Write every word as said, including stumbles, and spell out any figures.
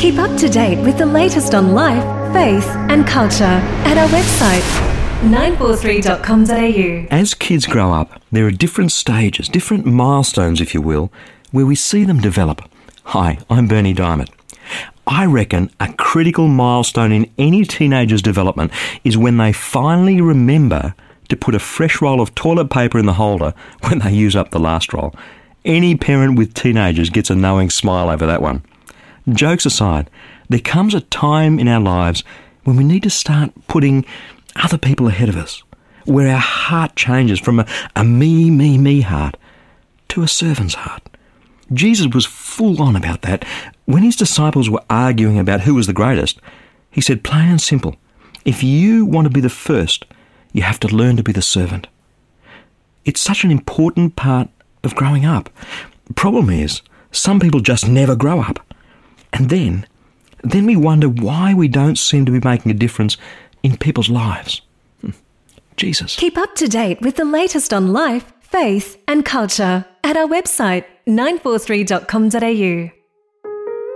Keep up to date with the latest on life, faith and culture at our website, nine four three dot com dot a u. As kids grow up, there are different stages, different milestones, if you will, where we see them develop. Hi, I'm Bernie Diamond. I reckon a critical milestone in any teenager's development is when they finally remember to put a fresh roll of toilet paper in the holder when they use up the last roll. Any parent with teenagers gets a knowing smile over that one. Jokes aside, there comes a time in our lives when we need to start putting other people ahead of us, where our heart changes from a, a me, me, me heart to a servant's heart. Jesus was full on about that. When his disciples were arguing about who was the greatest, he said plain and simple, if you want to be the first, you have to learn to be the servant. It's such an important part of growing up. The problem is, some people just never grow up. And then, then we wonder why we don't seem to be making a difference in people's lives. Jesus. Keep up to date with the latest on life, faith and culture at our website, nine four three dot com dot a u.